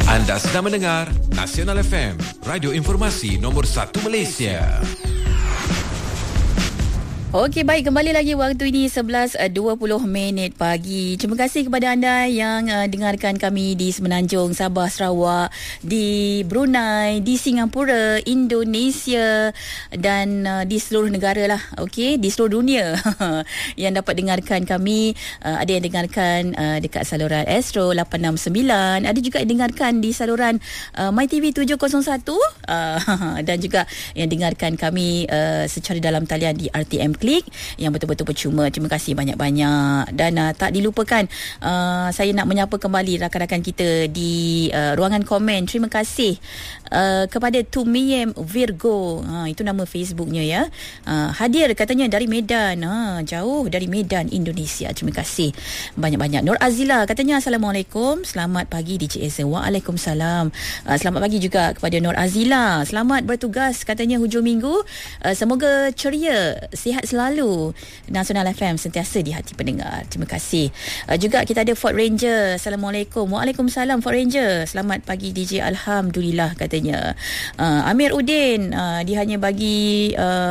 Anda sedang mendengar Nasional FM, radio informasi nombor 1 Malaysia. Okey, baik, kembali lagi waktu ini 11.20 pagi. Terima kasih kepada anda yang dengarkan kami di Semenanjung, Sabah, Sarawak, di Brunei, di Singapura, Indonesia dan di seluruh negara lah. Okey, di seluruh dunia yang dapat dengarkan kami. Ada yang dengarkan dekat saluran Astro 869, ada juga yang dengarkan di saluran MyTV 701 dan juga yang dengarkan kami secara dalam talian di RTM Klik yang betul-betul percuma. Terima kasih banyak-banyak. Dan tak dilupakan, saya nak menyapa kembali rakan-rakan kita di ruangan komen. Terima kasih kepada Tumiem Virgo, itu nama Facebooknya ya. Hadir katanya dari Medan, jauh dari Medan, Indonesia. Terima kasih banyak-banyak. Nur Azila katanya Assalamualaikum, selamat pagi DJ Eza. Waalaikumsalam. Selamat pagi juga kepada Nur Azila. Selamat bertugas katanya hujung minggu. Semoga ceria, sihat selalu. Nasional FM sentiasa di hati pendengar. Terima kasih. Juga kita ada Ford Ranger. Assalamualaikum. Waalaikumsalam Ford Ranger. Selamat pagi DJ. Alhamdulillah katanya. Amir Udin, dia hanya bagi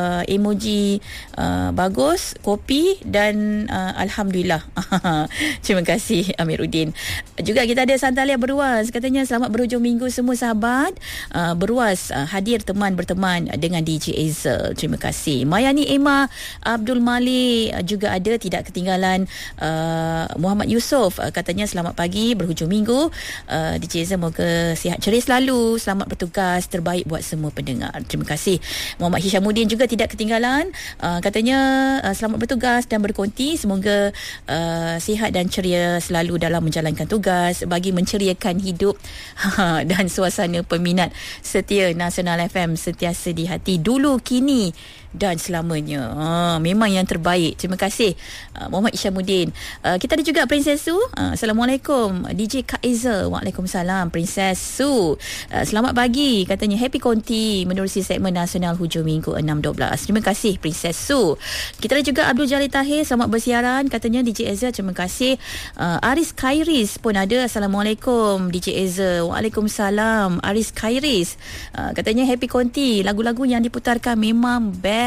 emoji bagus, kopi dan Alhamdulillah. Terima kasih Amir Udin. Juga kita ada Santalia Beruas. Katanya selamat berhujung minggu semua sahabat. Beruas hadir berteman dengan DJ Azel. Terima kasih. Mayani Emma Abdul Malik juga ada, tidak ketinggalan. Muhammad Yusof katanya selamat pagi berhujung minggu. DJ Azel moga sihat ceria selalu, selamat bertugas, terbaik buat semua pendengar. Terima kasih. Muhammad Hishamuddin juga tidak ketinggalan. Katanya selamat bertugas dan berkonti, semoga sihat dan ceria selalu dalam menjalankan tugas bagi menceriakan hidup dan suasana peminat setia Nasional FM sentiasa di hati dulu, kini dan selamanya. Memang yang terbaik. Terima kasih Muhammad Isyamuddin. Kita ada juga Princess Su. Assalamualaikum DJ Kak Eza. Waalaikumsalam Princess Su. Selamat pagi katanya, happy konti menerusi segmen nasional hujung minggu 6.12. Terima kasih Princess Su. Kita ada juga Abdul Jalil Tahir, selamat bersiaran katanya DJ Eza. Terima kasih. Aris Khairis pun ada. Assalamualaikum DJ Eza. Waalaikumsalam Aris Khairis. Katanya happy konti, lagu-lagu yang diputarkan memang best.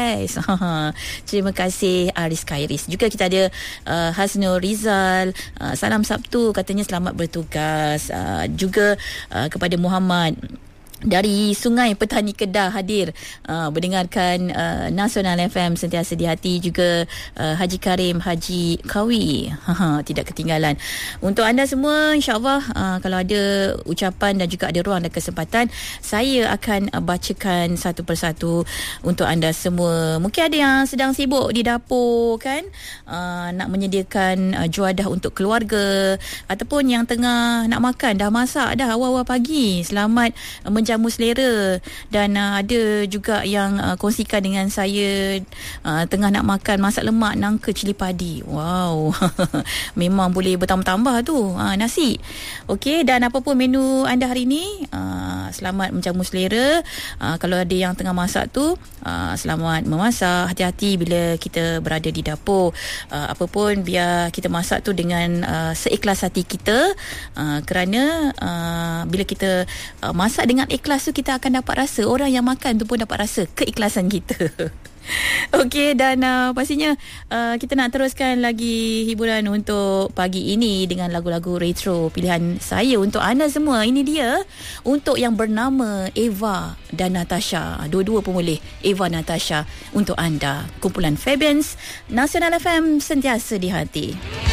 Terima kasih Aris Khairis. Juga kita ada Hasnul Rizal, salam Sabtu katanya selamat bertugas. Juga kepada Muhammad dari Sungai Petani Kedah hadir mendengarkan Nasional FM sentiasa di hati. Juga Haji Karim Haji Kawi tidak ketinggalan. Untuk anda semua, insyaAllah kalau ada ucapan dan juga ada ruang dan kesempatan, saya akan bacakan satu persatu untuk anda semua. Mungkin ada yang sedang sibuk di dapur kan, nak menyediakan juadah untuk keluarga, ataupun yang tengah nak makan, dah masak dah awal-awal pagi, selamat jamu selera. Dan ada juga yang kongsikan dengan saya tengah nak makan masak lemak nangka cili padi. Wow. Memang boleh bertambah-tambah tu nasi. Okey, dan apa pun menu anda hari ini, selamat menjamu selera. Kalau ada yang tengah masak tu, selamat memasak. Hati-hati bila kita berada di dapur. Apa pun biar kita masak tu dengan seikhlas hati kita, kerana bila kita masak dengan ikhlas tu, kita akan dapat rasa, orang yang makan tu pun dapat rasa keikhlasan kita. Okey, dan pastinya kita nak teruskan lagi hiburan untuk pagi ini dengan lagu-lagu retro pilihan saya untuk anda semua. Ini dia untuk yang bernama Eva dan Natasha. Dua-dua pun boleh, Eva, Natasha, untuk anda. Kumpulan Fabians, Nasional FM sentiasa di hati.